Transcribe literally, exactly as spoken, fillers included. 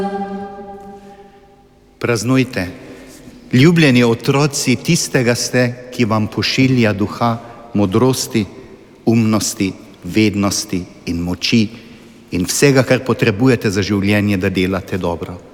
Praznujte. Ljubljeni otroci, tistega ste, ki vam pošilja duha modrosti, umnosti, vednosti in moči in vsega, kar potrebujete za življenje, da delate dobro.